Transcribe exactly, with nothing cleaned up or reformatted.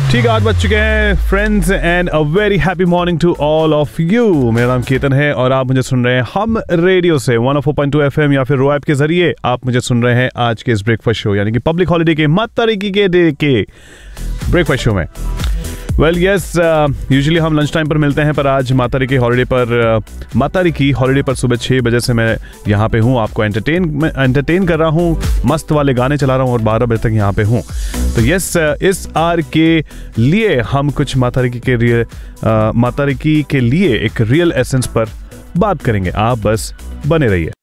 ठीक है, आठ बज चुके हैं friends and a very happy morning to all of you. मेरा नाम केतन है और आप मुझे सुन रहे हैं हम रेडियो से one O four point two FM या फिर रो ऐप के जरिए आप मुझे सुन रहे हैं आज के इस ब्रेकफास्ट शो यानी कि पब्लिक हॉलिडे के मत तरीके के डे के ब्रेकफास्ट शो में। वेल यस, यूजुअली हम लंच टाइम पर मिलते हैं, पर आज मातारी की हॉलिडे पर uh, मातारी की हॉलिडे पर सुबह छः बजे से मैं यहाँ पे हूँ, आपको एंटरटेन एंटरटेन कर रहा हूँ, मस्त वाले गाने चला रहा हूँ और बारह बजे तक यहाँ पे हूँ। तो यस, uh, इस आर के लिए हम कुछ मातारी की के रियल uh, मातारी की के लिए एक रियल एसेंस पर बात करेंगे। आप बस बने रहिए।